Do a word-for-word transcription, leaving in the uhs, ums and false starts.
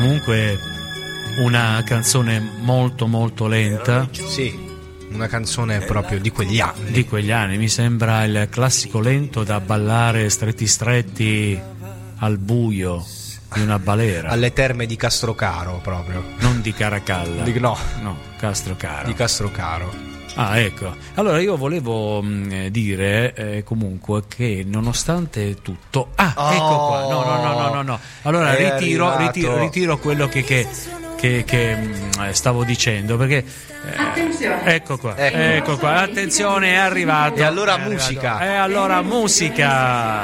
comunque una canzone molto molto lenta. Sì, una canzone proprio di quegli anni. Di quegli anni, mi sembra il classico lento da ballare stretti stretti al buio di una balera. Alle terme di Castrocaro proprio. Non di Caracalla. Di, no, no, Castrocaro. Di Castrocaro. Ah, ecco. Allora io volevo mh, dire eh, comunque che nonostante tutto. Ah, oh, ecco qua. No, no, no, no, no, no. Allora ritiro, ritiro, ritiro quello che, che, che, che mh, stavo dicendo, perché eh, attenzione. Ecco qua. Ecco, ecco qua. Attenzione, è arrivato. E allora è musica. Arrivato. E allora musica.